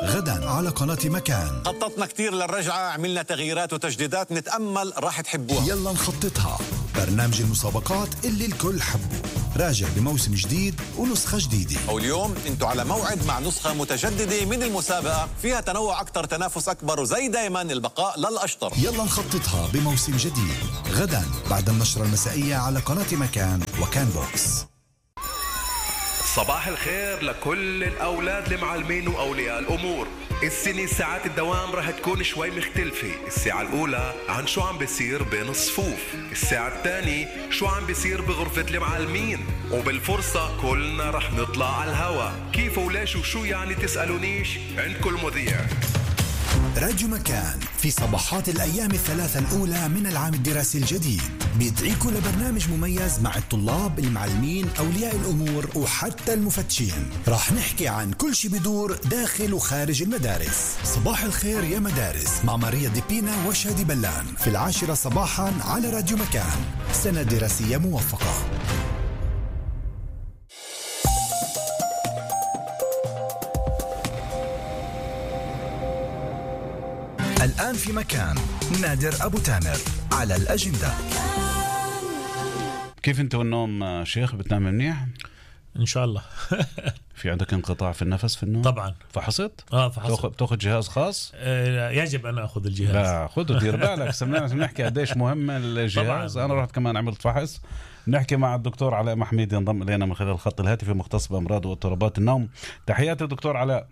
غدا على قناة مكان. خططنا كتير للرجعة، عملنا تغييرات وتجديدات، نتأمل راح تحبوها. يلا نخططها، برنامج المسابقات اللي الكل حبه، راجع بموسم جديد ونسخة جديدة. واليوم انتوا على موعد مع نسخة متجددة من المسابقة، فيها تنوع أكتر، تنافس أكبر، وزي دايما البقاء للأشطر. يلا نخططها بموسم جديد غدا بعد النشرة المسائية على قناة مكان وكان بوكس. صباح الخير لكل الأولاد المعلمين وأولياء الأمور. السنة ساعات الدوام رح تكون شوي مختلفة. الساعة الأولى عن شو عم بيصير بين الصفوف، الساعة الثانية شو عم بيصير بغرفة المعلمين، وبالفرصة كلنا رح نطلع على الهوا. كيف وليش وشو يعني تسألونيش، عندكم المذيع. راديو مكان في صباحات الأيام الثلاثة الأولى من العام الدراسي الجديد بيدعيكم لبرنامج مميز مع الطلاب، المعلمين، أولياء الأمور وحتى المفتشين. راح نحكي عن كل شي بدور داخل وخارج المدارس. صباح الخير يا مدارس مع ماريا ديبينا وشادي بلان في 10 صباحا على راديو مكان. سنة دراسية موفقة. الآن في مكان نادر أبو تامر على الأجندة. كيف أنت والنوم شيخ، بتنام منيح؟ إن شاء الله. في عندك انقطاع في النفس في النوم؟ طبعا. فحصت؟ فحصت. بتاخذ جهاز خاص؟ يجب أن أخذ الجهاز. لا خذه، دير بالك. سمعنا نحكي قديش مهم الجهاز. طبعاً. أنا رحت كمان عملت فحص. نحكي مع الدكتور علاء محميد ينضم إلينا من خلال الخط الهاتفي، مختص بأمراض واضطرابات النوم. تحياتي الدكتور علاء.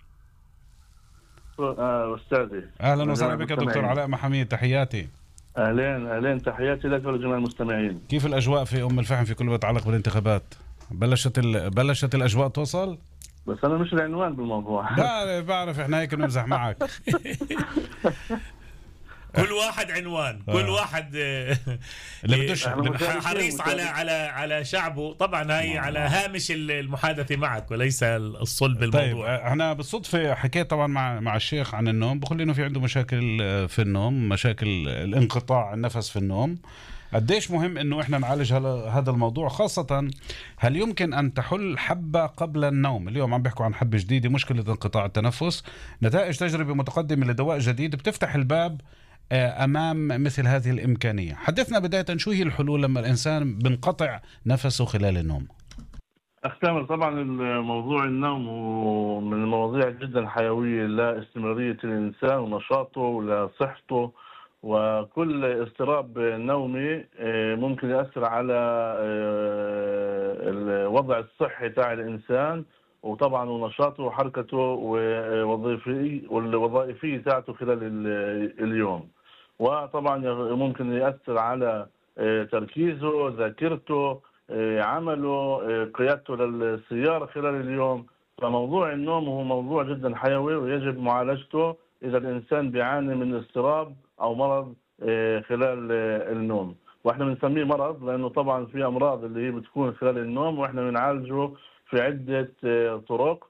أستاذي أهلا وسهلا بك دكتور علاء محميد، تحياتي. أهلين تحياتي لك ولجميع المستمعين. كيف الأجواء في أم الفحم في كل ما يتعلق بالانتخابات؟ بلشت الأجواء توصل؟ بس أنا مش العنوان بالموضوع. بعرف إحنا هيك نمزح معك. كل واحد عنوان، كل واحد اللي حريص على شعبه. طبعا هاي على هامش المحادثة معك وليس الصلب الموضوع. طيب احنا بالصدفة حكيت طبعا مع الشيخ عن النوم، بقول لي انه في عنده مشاكل في النوم، مشاكل الانقطاع النفس في النوم. قديش مهم انه احنا نعالج هذا الموضوع، خاصة هل يمكن ان تحل حبة قبل النوم؟ اليوم عم بيحكوا عن حبة جديدة، مشكلة انقطاع التنفس، نتائج تجربة متقدمة لدواء جديد بتفتح الباب أمام مثل هذه الإمكانية. حدثنا بداية شو هي الحلول لما الإنسان بنقطع نفسه خلال النوم؟ أختامل طبعا الموضوع النوم من المواضيع جدا حيوية لاستمرارية الإنسان ونشاطه ولصحته، وكل اضطراب نومي ممكن يأثر على الوضع الصحي تاع الإنسان، وطبعا ونشاطه وحركته والوظائفية تاعته خلال اليوم. وطبعا ممكن يأثر على تركيزه، ذاكرته، عمله، قيادته للسيارة خلال اليوم. فموضوع النوم هو موضوع جدا حيوي ويجب معالجته إذا الإنسان بيعاني من اضطراب أو مرض خلال النوم. وإحنا بنسميه مرض لأنه طبعا في أمراض اللي هي بتكون خلال النوم وإحنا بنعالجه في عدة طرق.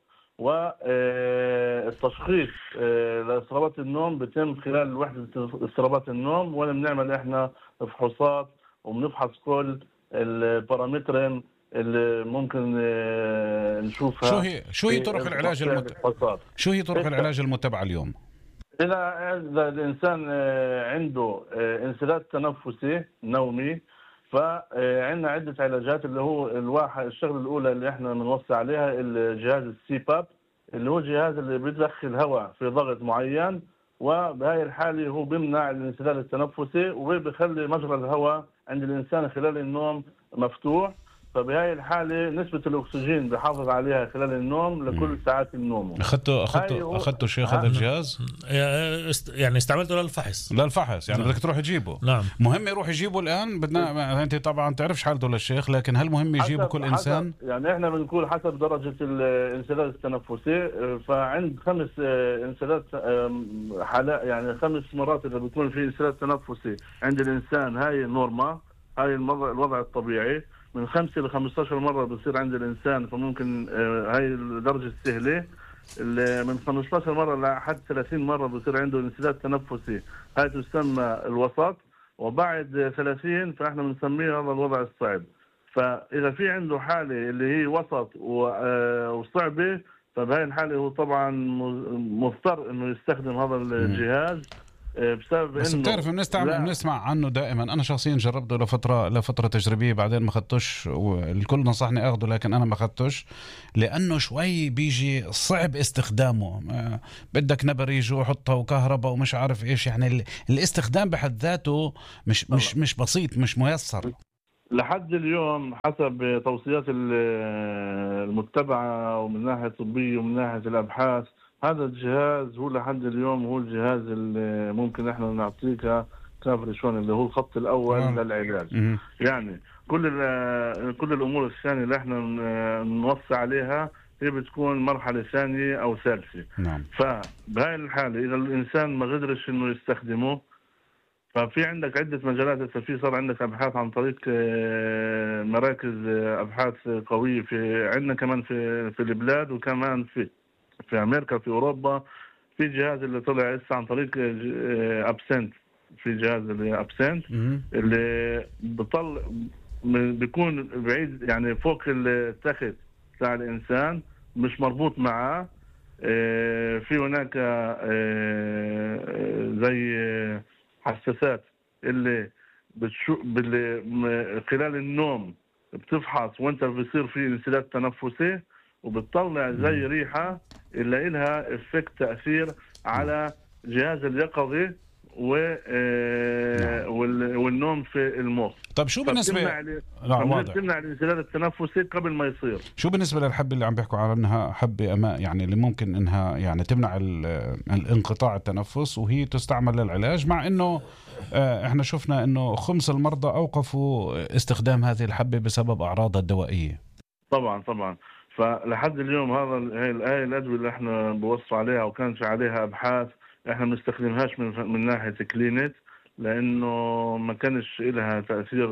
والتشخيص لاضطرابات النوم بيتم خلال وحدة اضطرابات النوم، ولا بنعمل احنا فحوصات وبنفحص كل البارامترين اللي ممكن نشوفها. شو هي طرق العلاج شو هي طرق العلاج المتبعة اليوم؟ إذا الإنسان عنده انسداد تنفسي نومي، فعندنا عدة علاجات اللي هو الشغلة الأولى اللي احنا بنوصي عليها الجهاز السي باب، اللي هو الجهاز اللي بيدخل هواء في ضغط معين، وبهاي الحالة هو بيمنع الانسداد التنفسي وبيخلي مجرى الهواء عند الإنسان خلال النوم مفتوح. فبهاي الحالة نسبة الأكسجين بحافظ عليها خلال النوم لكل ساعات النوم. أخذته شيخ هذا الجهاز؟ يعني استعملته للفحص يعني بدك تروح تجيبه. نعم. مهم يروح يجيبه الآن. أنت طبعا تعرفش حالته للشيخ، لكن هل مهم يجيبه كل إنسان؟ يعني إحنا بنقول حسب درجة الانسداد التنفسي. فعند 5 انسداد حالات، يعني 5 مرات إذا بيكون في انسداد تنفسي عند الإنسان، هاي نورما، هاي الوضع الطبيعي. من 5 ل 15 مرة بصير عند الإنسان، فممكن هاي الدرجة السهلة. من 15 مرة لحد 30 مرة بصير عنده انسداد تنفسي، هاي تسمى الوسط. وبعد 30 فإحنا بنسميه هذا الوضع الصعب. فإذا في عنده حالة اللي هي وسط وصعبة، فبهاي الحالة هو طبعا مضطر انه يستخدم هذا الجهاز بسبب بس انه بتعرف بنسمع عنه دائما. انا شخصيا جربته لفتره تجريبيه، بعدين ما اخذتوش، والكل نصحني اخذه لكن انا ما اخذتوش لانه شوي بيجي صعب استخدامه. بدك نبر يجي وحطه وكهرباء ومش عارف ايش، يعني الاستخدام بحد ذاته مش بسيط، مش ميسر لحد اليوم حسب توصيات المتبعة ومن ناحية طبية ومن ناحية الأبحاث. هذا الجهاز هو لحد اليوم هو الجهاز اللي ممكن احنا نعطيك كافريشون اللي هو الخط الأول للعلاج. يعني كل الأمور الثانية اللي احنا نوصي عليها هي بتكون مرحلة ثانية أو ثالثة. نعم. فبهاي الحالة إذا الإنسان ما قدرش إنه يستخدمه، ففي عندك عدة مجالات. في صار عندك أبحاث عن طريق مراكز أبحاث قوية في عندنا كمان في البلاد، وكمان في أمريكا في أوروبا. في جهاز اللي طلع لسه عن طريق أبسنت، في جهاز اللي أبسنت اللي بيكون بعيد يعني فوق التخت تاع الإنسان، مش مربوط معاه. في هناك زي حساسات اللي خلال النوم بتفحص وانت بيصير في انسداد تنفسي، وبتطلع زي ريحة اللي لها افكت تأثير على جهاز اليقظة والنوم في المخ. طب شو بالنسبة تمنع الانسداد التنفسي قبل ما يصير؟ شو بالنسبة للحبة اللي عم بيحكوا عنها حبة أماء، يعني اللي ممكن إنها يعني تمنع الانقطاع التنفس وهي تستعمل للعلاج، مع إنه إحنا شفنا إنه خمس المرضى أوقفوا استخدام هذه الحبة بسبب أعراضها الدوائية. طبعا فلحد اليوم هاي الأدوية اللي إحنا بوصوا عليها وكان في عليها أبحاث، إحنا ما نستخدمهاش من ناحية كلينيك، لأنه ما كانش لها تأثير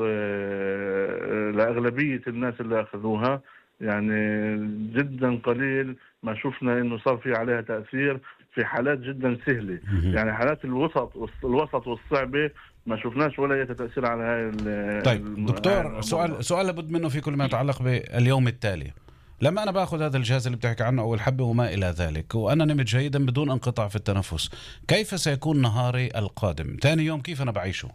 لأغلبية الناس اللي أخذوها. يعني جدا قليل ما شفنا إنه صار في عليها تأثير في حالات جدا سهلة. يعني حالات الوسط والصعبة ما شفناش ولا تأثير على هاي. طيب دكتور، سؤال لابد منه في كل ما يتعلق باليوم التالي. لما أنا باخذ هذا الجهاز اللي بتحكي عنه أو الحبة وما إلى ذلك، وأنا نمت جيدا بدون انقطاع في التنفس، كيف سيكون نهاري القادم؟ ثاني يوم كيف أنا بعيشه؟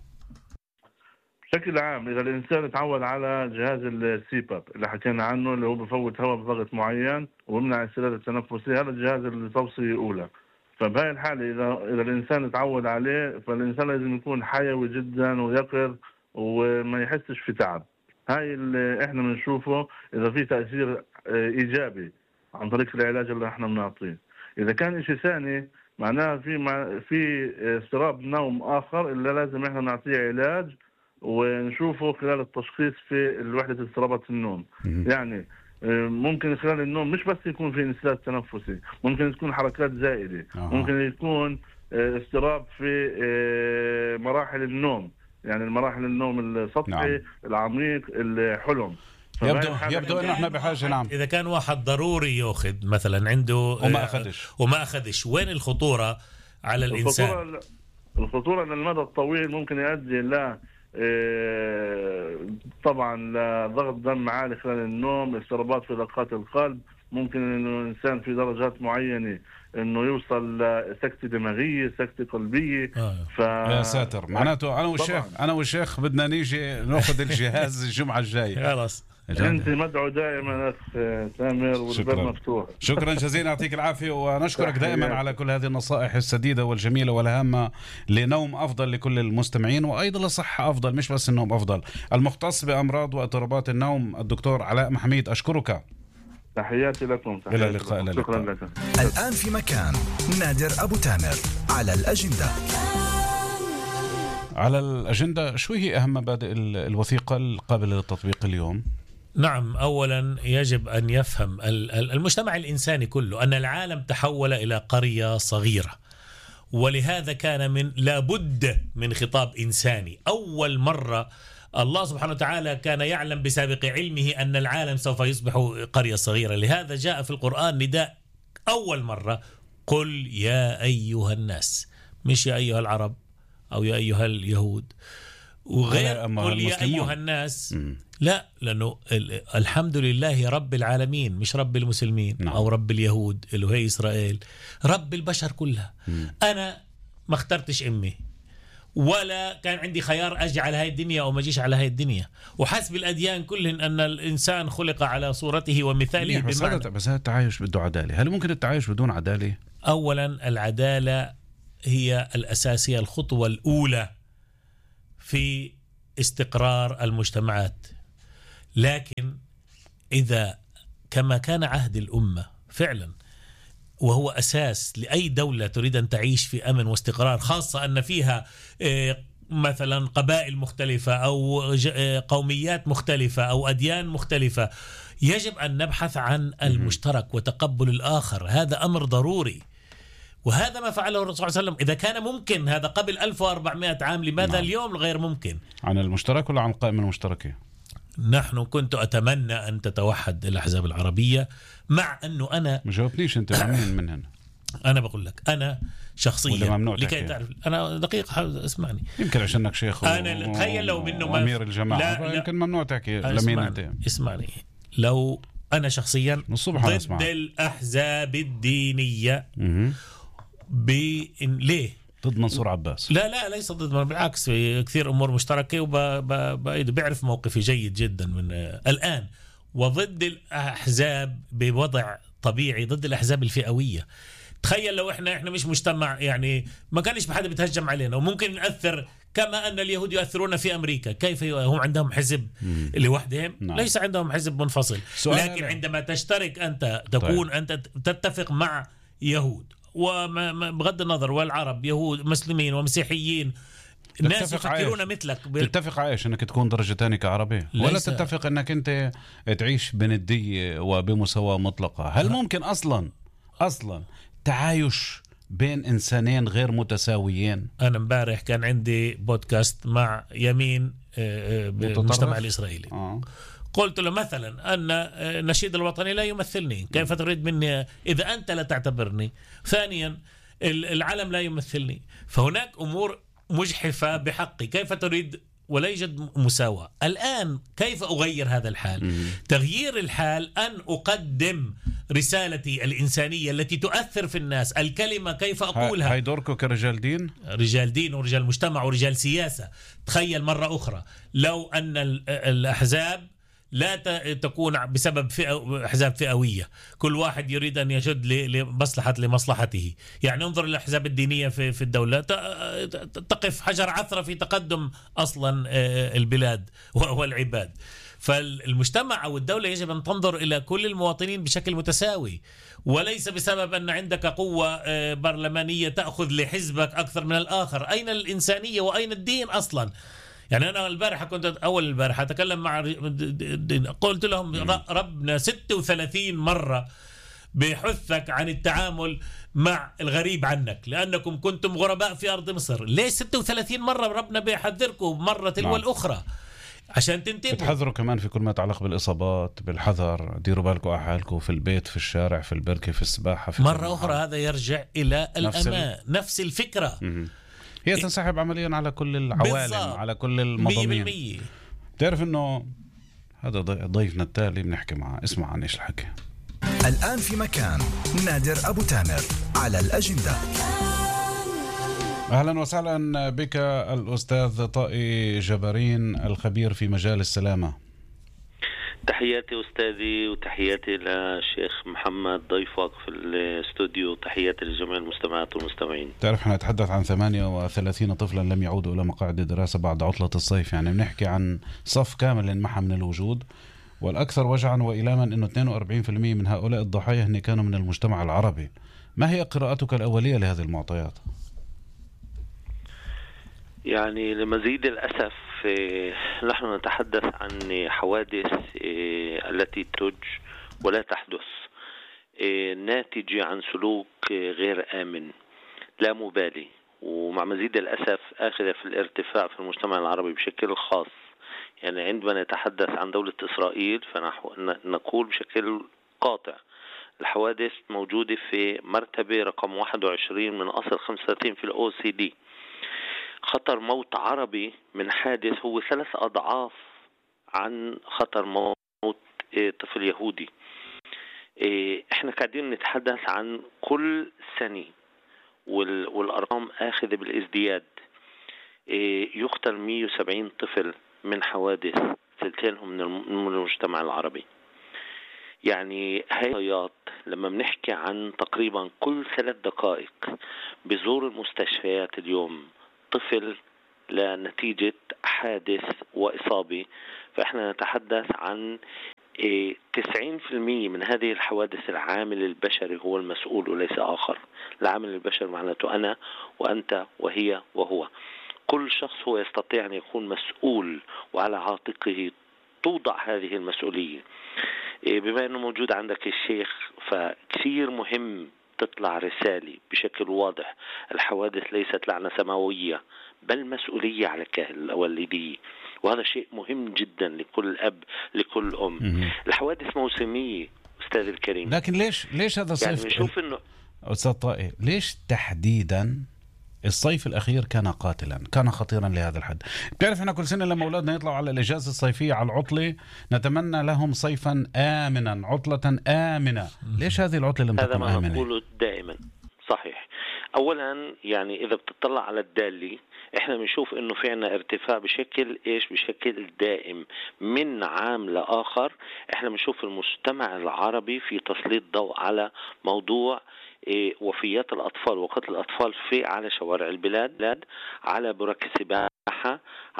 بشكل عام إذا الإنسان تعود على جهاز السيباب اللي حكينا عنه، اللي هو بفوت هواء بضغط معين ويمنع الانسداد التنفسي، هذا الجهاز اللي توصية أولى. فبهاي الحالة إذا الإنسان تعود عليه، فالإنسان لازم يكون حيوي جدا ويقظ وما يحسش في تعب. هاي اللي احنا بنشوفه اذا في تأثير ايجابي عن طريق العلاج اللي احنا بنعطيه. اذا كان شيء ثاني معناها في اضطراب نوم اخر اللي لازم احنا نعطيه علاج ونشوفه خلال التشخيص في وحدة اضطرابات النوم. يعني ممكن خلال النوم مش بس يكون في انسداد تنفسي، ممكن تكون حركات زائدة، ممكن يكون اضطراب في مراحل النوم، يعني المراحل النوم السطحي العميق الحلم. يبدو انه احنا بحاجه. نعم. اذا كان واحد ضروري ياخذ مثلا عنده وما اخذش وين الخطوره على الانسان؟ الخطوره للمدى الطويل ممكن يؤدي ل طبعا لضغط دم عالي خلال النوم، اضطرابات في دقات القلب، ممكن انه الانسان في درجات معينه انه يوصل لسكتة دماغية، سكتة قلبية. يا ساتر، معناته انا والشيخ بدنا نيجي ناخذ الجهاز الجمعة الجاية. خلاص انت مدعو دائما اخ سامر، والباب مفتوح. شكرا جزيلا، يعطيك العافية، ونشكرك دائما على كل هذه النصائح السديدة والجميلة والهامة لنوم افضل لكل المستمعين، وايضا لصحة افضل، مش بس النوم افضل. المختص بامراض واضطرابات النوم الدكتور علاء محميد، اشكرك. تحياتي لكم. إلى اللقاء. شكرا لكم. الآن في مكان نادر أبو تامر على الأجندة. على الأجندة، شو هي أهم مبادئ الوثيقة القابلة للتطبيق اليوم؟ نعم، أولا يجب أن يفهم المجتمع الإنساني كله أن العالم تحول إلى قرية صغيرة، ولهذا كان لابد من خطاب إنساني. أول مرة الله سبحانه وتعالى كان يعلم بسابق علمه أن العالم سوف يصبح قرية صغيرة، لهذا جاء في القرآن نداء أول مرة: قل يا أيها الناس، مش يا أيها العرب أو يا أيها اليهود. وغير أما قل يا المسلمون. أيها الناس لا، لأنه الحمد لله رب العالمين، مش رب المسلمين نعم. أو رب اليهود اللي هي إسرائيل، رب البشر كلها. أنا ما اخترتش أمي ولا كان عندي خيار أجي على هاي الدنيا أو ما أجيش على هاي الدنيا، وحسب الأديان كلهن أن الإنسان خلق على صورته ومثاله. بس هذا التعايش بده عدالة. هل ممكن التعايش بدون عدالة؟ أولا العدالة هي الأساسية، الخطوة الأولى في استقرار المجتمعات. لكن إذا كما كان عهد الأمة فعلا، وهو أساس لأي دولة تريد أن تعيش في أمن واستقرار، خاصة أن فيها مثلا قبائل مختلفة أو قوميات مختلفة أو أديان مختلفة، يجب أن نبحث عن المشترك وتقبل الآخر. هذا أمر ضروري، وهذا ما فعله الرسول صلى الله عليه وسلم. إذا كان ممكن هذا قبل 1400 عام، لماذا نعم. اليوم غير ممكن؟ عن المشترك ولا عن القائمة المشتركة؟ نحن كنت أتمنى أن تتوحد الأحزاب العربية، مع أنه أنا ما جاوبنيش أنت مين منهن. أنا بقول لك أنا شخصيا لكي تحكي. تعرف، أنا دقيقة اسمعني، يمكن عشانك شيخ أنا تخيل لو منه ما أمير الجماعة، لا يمكن ممنوع تحكي لمين أنت. اسمعني، لو أنا شخصيا ضد الأحزاب الدينية ليه؟ ضد منصور عباس؟ لا ليس ضد، بالعكس في كثير أمور مشتركة، وبيعرف موقفي جيد جدا من الآن. وضد الأحزاب بوضع طبيعي، ضد الأحزاب الفئوية. تخيل لو احنا مش مجتمع، يعني ما كانش بحدا بيتهجم علينا، وممكن نأثر كما أن اليهود يؤثرون في أمريكا. كيف هم عندهم حزب لوحدهم؟ نعم. ليس عندهم حزب منفصل. لكن عندما تشترك أنت، تكون أنت تتفق مع يهود، وبغض النظر والعرب يهود مسلمين ومسيحيين، الناس يفكرون مثلك. تتفق عايش انك تكون درجة تانية كعربي، ولا تتفق انك انت تعيش بندية وبمساواة مطلقة؟ هل ممكن اصلا تعايش بين انسانين غير متساويين؟ انا امبارح كان عندي بودكاست مع يمين بالمجتمع الاسرائيلي. قلت له مثلا أن النشيد الوطني لا يمثلني، كيف تريد مني إذا أنت لا تعتبرني؟ ثانيا العلم لا يمثلني، فهناك أمور مجحفة بحقي، كيف تريد؟ ولا يوجد مساواة. الآن كيف أغير هذا الحال؟ تغيير الحال أن أقدم رسالتي الإنسانية التي تؤثر في الناس، الكلمة كيف أقولها. هاي دوركم كرجال دين، رجال دين ورجال مجتمع ورجال سياسة. تخيل مرة أخرى لو أن الأحزاب لا تكون بسبب أحزاب فئوية، كل واحد يريد أن يجد لمصلحته. يعني انظر الأحزاب الدينية في الدولة، تقف حجر عثرة في تقدم أصلا البلاد والعباد. فالمجتمع أو الدولة يجب أن تنظر إلى كل المواطنين بشكل متساوي، وليس بسبب أن عندك قوة برلمانية تأخذ لحزبك أكثر من الآخر. أين الإنسانية وأين الدين أصلا؟ يعني أنا أول البارحة أتكلم مع قلت لهم ربنا 36 مرة بيحثك عن التعامل مع الغريب عنك، لأنكم كنتم غرباء في أرض مصر. ليش 36 مرة ربنا بيحذركم مرة تلو الأخرى عشان تنتبهوا؟ بتحذروا كمان في كل ما يتعلق بالإصابات، بالحذر، ديروا بالكم أحالكم في البيت، في الشارع، في البركة، في السباحة، في مرة أخرى. هذا يرجع إلى الأمان، نفس الفكرة. هي تنسحب عمليا على كل العوالم، على كل المضامين. 100%. تعرف انه هذا ضيفنا التالي بنحكي معه، اسمع عن ايش الحكي. الآن في مكان نادر أبو تامر على الأجندة. أهلا وسهلا بك الأستاذ طائي جبارين، الخبير في مجال السلامة. تحياتي أستاذي وتحياتي للشيخ محمد ضيفك في الاستوديو، تحياتي لجميع المستمعات والمستمعين. تعرف احنا نتحدث عن 38 طفلا لم يعودوا إلى مقاعد الدراسة بعد عطلة الصيف، يعني بنحكي عن صف كامل انمحى من الوجود. والأكثر وجعا وإلاما أنه 42% من هؤلاء الضحايا هن كانوا من المجتمع العربي. ما هي قراءتك الأولية لهذه المعطيات؟ يعني لمزيد الأسف نحن نتحدث عن حوادث التي تج ولا تحدث، ناتجة عن سلوك غير آمن لا مبالي، ومع مزيد الأسف آخذة في الارتفاع في المجتمع العربي بشكل خاص. يعني عندما نتحدث عن دولة إسرائيل فنقول بشكل قاطع الحوادث موجودة في مرتبة رقم 21 من أصل 35 في الOCD. خطر موت عربي من حادث هو 3 أضعاف عن خطر موت طفل يهودي. احنا قاعدين نتحدث عن كل سنة والأرقام آخذة بالازدياد. يقتل 170 طفل من حوادث ثلثينهم من المجتمع العربي. يعني هاي لما بنحكي عن تقريبا كل 3 دقائق بزور المستشفيات اليوم طفل لنتيجة حادث وإصابة، فإحنا نتحدث عن 90% من هذه الحوادث العامل البشري هو المسؤول وليس آخر. العامل البشري معناته أنا وأنت وهي وهو. كل شخص هو يستطيع أن يكون مسؤول وعلى عاتقه توضع هذه المسؤولية. بما أنه موجود عندك الشيخ، فكثير مهم تطلع رسالة بشكل واضح. الحوادث ليست لعنة سماوية بل مسؤولية على الكاهل الوالدي، وهذا شيء مهم جدا لكل أب لكل أم. الحوادث موسمية أستاذ الكريم، لكن ليش هذا الصيف يعني نشوف إنه أستاذ طائي ليش تحديدا الصيف الأخير كان قاتلا، كان خطيرا لهذا الحد؟ بتعرف احنا كل سنة لما أولادنا يطلعوا على الإجازة الصيفية على العطلة نتمنى لهم صيفا آمنا، عطلة آمنة. ليش هذه العطلة لم تكن آمنة؟ هذا ما نقوله دائما صحيح. أولا يعني إذا بتطلع على الدالي إحنا بنشوف إنه في عنا ارتفاع بشكل دائم من عام لآخر. إحنا بنشوف المجتمع العربي في تسليط ضوء على موضوع وفيات الأطفال وقتل الأطفال على شوارع البلاد، على برك السباحة،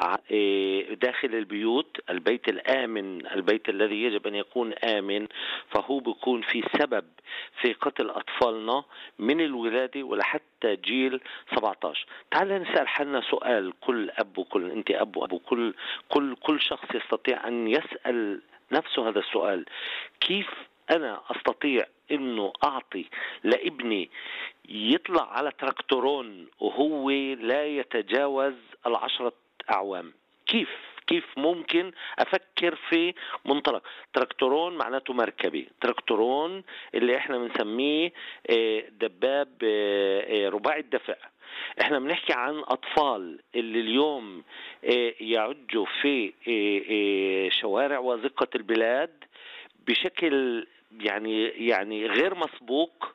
داخل البيوت. البيت الآمن، البيت الذي يجب أن يكون آمن، فهو بيكون في سبب في قتل أطفالنا من الولادة ولحتى جيل 17. تعال نسأل حالنا سؤال، كل أب وكل أنت أب وأب وكل كل شخص يستطيع أن يسأل نفسه هذا السؤال: كيف أنا أستطيع إنه أعطي لابني يطلع على تراكتورون وهو لا يتجاوز 10 أعوام؟ كيف ممكن أفكر في منطلق تراكتورون؟ معناته مركبي، تراكتورون اللي احنا بنسميه دباب رباعي الدفع. احنا بنحكي عن أطفال اللي اليوم يعجوا في شوارع وازقة البلاد بشكل يعني غير مسبوق.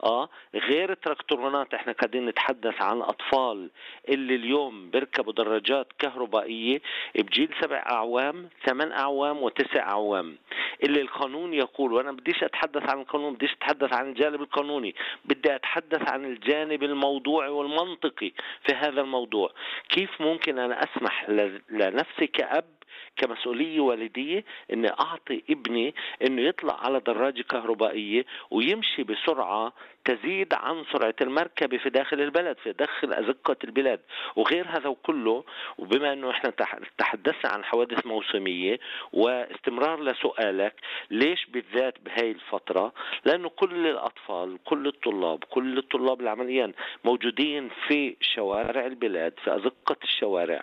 غير التراكتورونات، احنا قاعدين نتحدث عن اطفال اللي اليوم بيركبوا دراجات كهربائيه بجيل 7 أعوام 8 أعوام و9 أعوام، اللي القانون يقول، وانا بديش اتحدث عن القانون، بديش اتحدث عن الجانب القانوني، بدي اتحدث عن الجانب الموضوعي والمنطقي في هذا الموضوع. كيف ممكن انا اسمح لنفسي كأب كمسؤولية والدية أن أعطي ابني أنه يطلع على دراجة كهربائية ويمشي بسرعة تزيد عن سرعة المركبة في داخل البلد، في داخل أزقة البلاد وغير هذا وكله؟ وبما أنه إحنا تحدثنا عن حوادث موسمية، واستمرار لسؤالك ليش بالذات بهاي الفترة؟ لأنه كل الأطفال، كل الطلاب العمليين موجودين في شوارع البلاد، في أزقة الشوارع.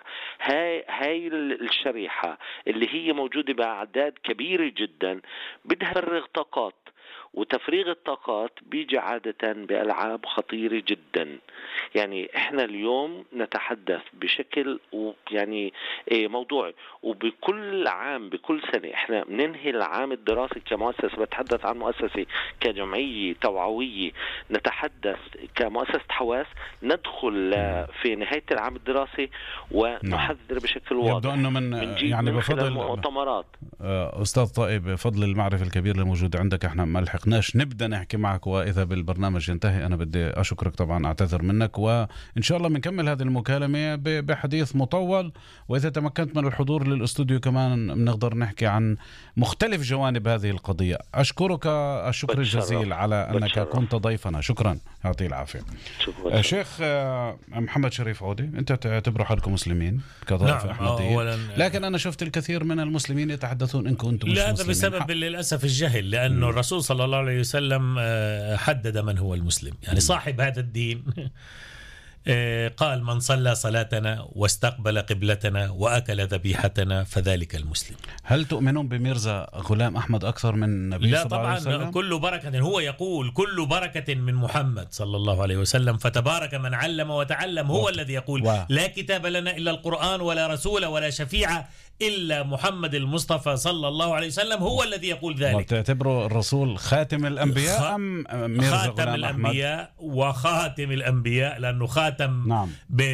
هاي الشريحة اللي هي موجودة بأعداد كبيرة جدا بدها تفرغ طاقات، وتفريغ الطاقات بيجي عادة بألعاب خطيرة جدا. يعني احنا اليوم نتحدث بشكل يعني موضوعي، وبكل عام بكل سنة احنا بننهي العام الدراسي كمؤسسة، بتحدث عن مؤسسة كجمعية توعوية، نتحدث كمؤسسة حواس، ندخل في نهاية العام الدراسي ونحذر بشكل واضح. يبدو أنه من يعني بفضل المؤتمرات أستاذ طائي، بفضل المعرفة الكبيرة الموجودة عندك احنا ما لحقناش نبدأ نحكي معك، وإذا بالبرنامج ينتهي أنا بدي أشكرك طبعا، أعتذر منك، وإن شاء الله بنكمل هذه المكالمة بحديث مطول، وإذا تمكنت من الحضور للأستوديو كمان بنقدر نحكي عن مختلف جوانب هذه القضية. أشكرك الشكر الجزيل على أنك كنت ضيفنا، شكرا، يعطي العافية. شيخ محمد شريف عودي، أنت تعتبروا حالكم مسلمين كضيف أحمدية، لكن أنا شفت الكثير من المسلمين يتحدثون إنكم أنتم مش مسلمين. هذا بسبب للأسف الجهل، لأنه الرسول صلى الله عليه وسلم حدد من هو المسلم، يعني صاحب هذا الدين قال من صلى صلاتنا واستقبل قبلتنا وأكل ذبيحتنا فذلك المسلم. هل تؤمنون بميرزا غلام أحمد أكثر من النبي لا صلى الله عليه وسلم؟ طبعا كل بركة، هو يقول كل بركة من محمد صلى الله عليه وسلم، فتبارك من علم وتعلم. هو الذي يقول لا كتاب لنا إلا القرآن ولا رسول ولا شفيع إلا محمد المصطفى صلى الله عليه وسلم، هو الذي يقول ذلك. وتعتبره الرسول خاتم الأنبياء أم ميرزا خاتم غلام الأنبياء أحمد؟ وخاتم الأنبياء، لأنه خاتم نعم.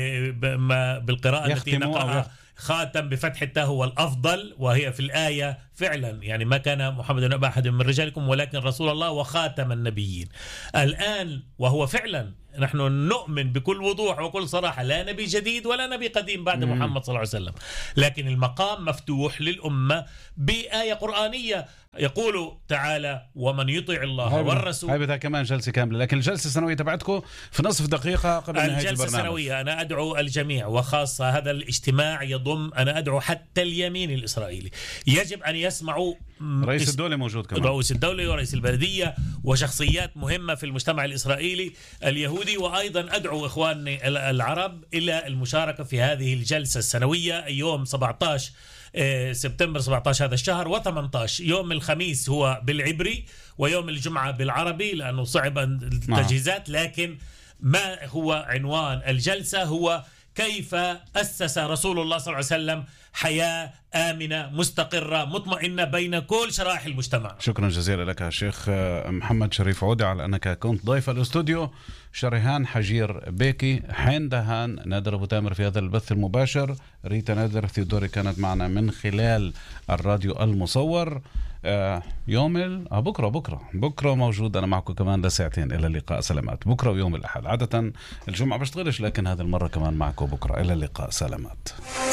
بالقراءة التي نقرأها خاتم بفتح التاء هو الأفضل، وهي في الآية فعلا يعني ما كان محمد أبا أحد من رجالكم ولكن رسول الله وخاتم النبيين. الآن وهو فعلا نحن نؤمن بكل وضوح وكل صراحة لا نبي جديد ولا نبي قديم بعد محمد صلى الله عليه وسلم، لكن المقام مفتوح للأمة بآية قرآنية يقول تعالى ومن يطع الله والرسول. هاي بدها كمان جلسة كاملة، لكن الجلسة السنوية تبعتكم في نصف دقيقة قبل نهاية البرنامج. الجلسة السنوية أنا أدعو الجميع، وخاصة هذا الاجتماع يضم، أنا أدعو حتى اليمين الإسرائيلي، يجب أن يسمعوا رئيس الدولة موجود كمان، رئيس الدولة ورئيس البلدية وشخصيات مهمة في المجتمع الإسرائيلي اليهودي. وأيضا أدعو إخواني العرب إلى المشاركة في هذه الجلسة السنوية يوم 17 سبتمبر 17 هذا الشهر، و18 يوم الخميس هو بالعبري ويوم الجمعة بالعربي لأنه صعب التجهيزات. لكن ما هو عنوان الجلسة هو كيف أسس رسول الله صلى الله عليه وسلم حياة آمنة مستقرة مطمئنة بين كل شرائح المجتمع. شكرا جزيلا لك الشيخ محمد شريف عودة على أنك كنت ضيف الاستوديو. شريهان حجير بيكي، حين دهان، نادر أبو تامر في هذا البث المباشر، ريتا نادر ثيودوري كانت معنا من خلال الراديو المصور. يوم بكرة موجود أنا معكم كمان لساعتين. إلى اللقاء، سلامات. بكرة ويوم الأحد، عادة الجمعة بشتغلش لكن هذه المرة كمان معكم بكرة. إلى اللقاء، سلامات.